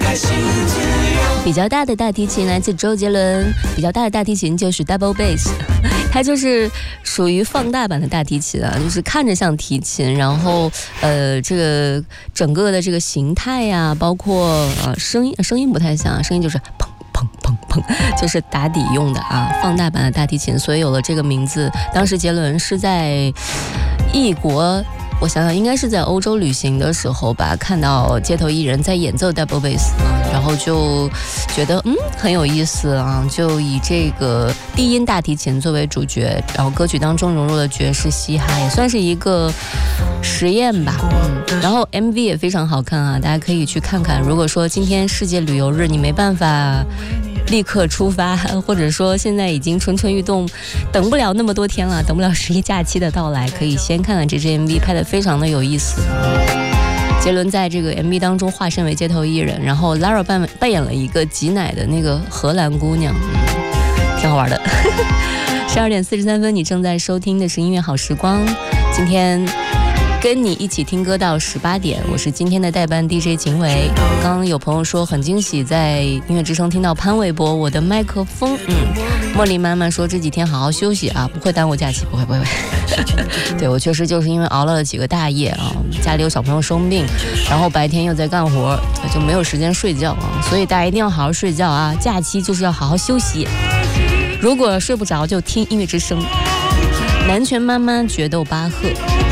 比较大的大提琴来自周杰伦，比较大的大提琴就是 double bass， 它就是属于放大版的大提琴啊，就是看着像提琴，然后这个整个的这个形态呀，包括声音不太像，声音就是砰砰砰砰，就是打底用的啊，放大版的大提琴，所以有了这个名字。当时杰伦是在异国，我想想应该是在欧洲旅行的时候吧，看到街头艺人在演奏 double bass 然后就觉得很有意思啊，就以这个低音大提琴作为主角，然后歌曲当中融入了爵士嘻哈，也算是一个实验吧。然后 MV 也非常好看啊，大家可以去看看。如果说今天世界旅游日你没办法立刻出发，或者说现在已经蠢蠢欲动，等不了那么多天了，等不了11假期的到来，可以先看看这支 MV， 拍得非常的有意思。杰伦在这个 MV 当中化身为街头艺人，然后 Lara 扮演了一个挤奶的那个荷兰姑娘，挺好玩的。12点43分，你正在收听的是音乐好时光，今天跟你一起听歌到18点，我是今天的代班 DJ 秦伟。刚刚有朋友说很惊喜，在音乐之声听到潘玮柏我的麦克风。茉莉妈妈说这几天好好休息啊，不会耽误假期，不会。对，我确实就是因为熬了几个大夜啊，家里有小朋友生病，然后白天又在干活，就没有时间睡觉啊，所以大家一定要好好睡觉啊，假期就是要好好休息。如果睡不着就听音乐之声。南拳妈妈决斗巴赫。